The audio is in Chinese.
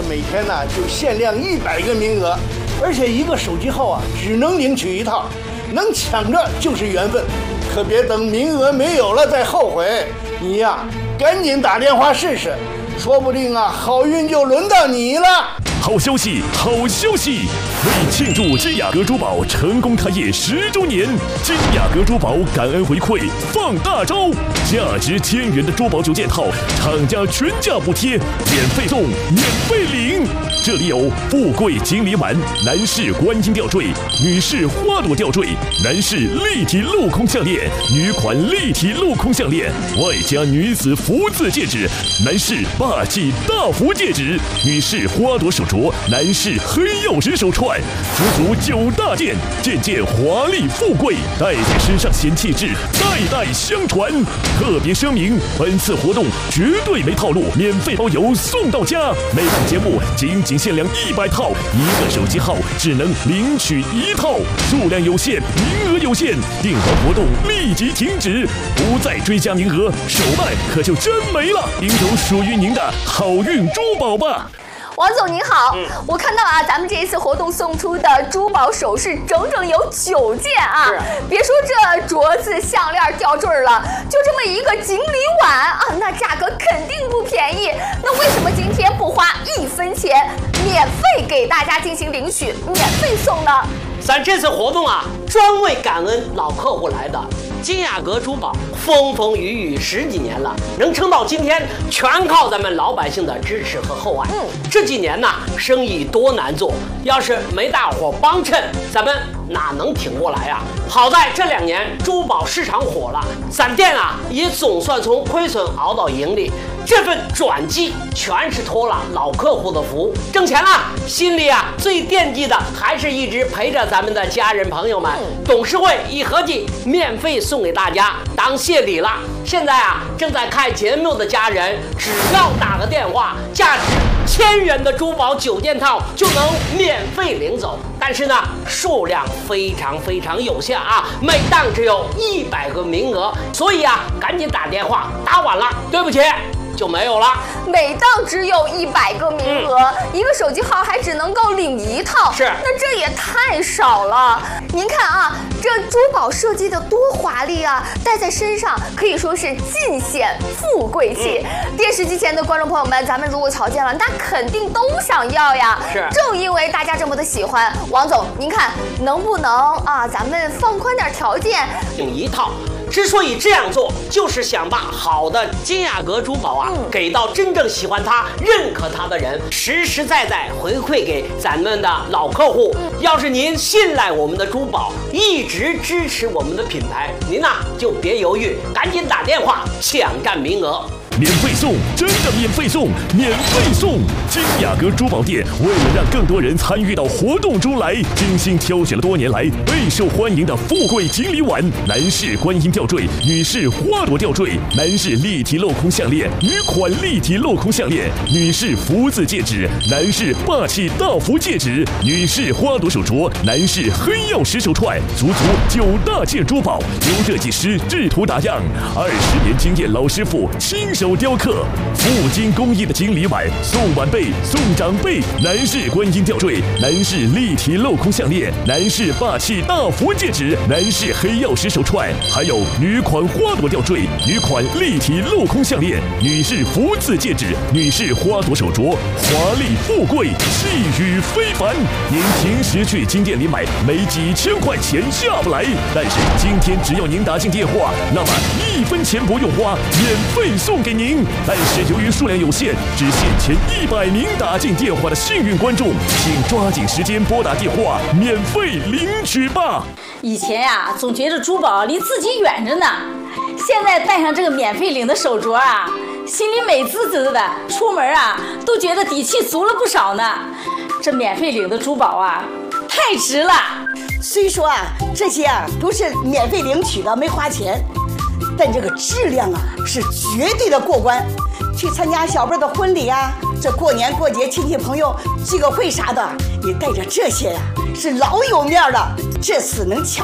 每天呢就限量100个名额，而且一个手机号啊只能领取1套，能抢着就是缘分，可别等名额没有了再后悔。你呀，赶紧打电话试试，说不定啊好运就轮到你了。 好消息，好消息！为庆祝金雅阁珠宝成功开业10周年，金雅阁珠宝感恩回馈放大招，价值1000元的珠宝9件套，厂家全价补贴，免费送，免费领。这里有富贵锦鲤碗、男士观音吊坠、女士花朵吊坠、男士立体镂空项链、女款立体镂空项链，外加女子福字戒指、男士霸气大福戒指、女士花朵手镯、男士黑曜石手串，足9大件，件件华丽富贵，戴在身上显气质，代代相传。特别声明，本次活动绝对没套路，免费包邮送到家。每档节目仅限量100套，一个手机号只能领取1套，数量有限，名额有限，订完活动立即停止，不再追加名额，手慢可就真没了。赢走属于您的好运珠宝吧。 王总您好，我看到啊，咱们这一次活动送出的珠宝首饰整整有9件啊！别说这镯子、项链、吊坠了，就这么一个锦鲤碗啊，那价格肯定不便宜。那为什么今天不花1分钱，免费给大家进行领取，免费送呢？ 咱这次活动啊，专为感恩老客户来的。金雅阁珠宝风风雨雨10几年了，能撑到今天，全靠咱们老百姓的支持和厚爱。这几年呢，生意多难做，要是没大伙帮衬，咱们哪能挺过来啊？好在这2年珠宝市场火了，咱店啊也总算从亏损熬到盈利。这份转机全是托了老客户的福，挣钱了，心里啊最惦记的还是一直陪着咱们的家人朋友们。董事会一合计，免费送给大家当谢礼了。现在啊，正在看节目的家人，只要打个电话，价值1000元的珠宝9件套就能免费领走。但是呢，数量非常有限啊，每档只有100个名额，所以啊，赶紧打电话，打晚了，对不起。就没有了。 每档只有100个名额，一个手机号还只能够领1套， 是， 那这也太少了。您看啊，这珠宝设计的多华丽啊，戴在身上可以说是尽显富贵气。电视机前的观众朋友们，咱们如果瞧见了，那肯定都想要呀。 是， 正因为大家这么的喜欢，王总，您看能不能啊，咱们放宽点条件， 领1套。之所以这样做，就是想把好的金雅阁珠宝啊，给到真正喜欢它、认可它的人，实实在在回馈给咱们的老客户。要是您信赖我们的珠宝，一直支持我们的品牌，您呐就别犹豫，赶紧打电话抢占名额。 免费送，真的免费送，免费送！金雅阁珠宝店为了让更多人参与到活动中来，精心挑选了多年来备受欢迎的富贵锦鲤碗、男士观音吊坠、女士花朵吊坠、男士立体镂空项链、女款立体镂空项链、女士福字戒指、男士霸气大福戒指、女士花朵手镯、男士黑曜石手串，足9大件珠宝，由设计师制图打样，20年经验老师傅亲手雕刻，富金工艺的锦鲤碗送晚辈送长辈，男士观音吊坠，男士立体镂空项链，男士霸气大福戒指，男士黑曜石手串，还有女款花朵吊坠，女款立体镂空项链，女士福字戒指，女士花朵手镯，华丽富贵，气宇非凡。您平时去金店里买，没几千块钱下不来，但是今天只要您打进电话，那么1分钱不用花，免费送给您。但是由于数量有限，只限前100名打进电话的幸运观众，请抓紧时间拨打电话，免费领取吧。 以前呀，总觉得珠宝离自己远着呢，现在戴上这个免费领的手镯啊，心里美滋滋的，出门啊都觉得底气足了不少呢。这免费领的珠宝啊，太值了。 虽说啊，这些啊都是免费领取的，没花钱。但这个质量啊是绝对的过关，去参加小辈的婚礼啊，这过年过节亲戚朋友聚个会啥的，你带着这些呀是老有面了。这次能抢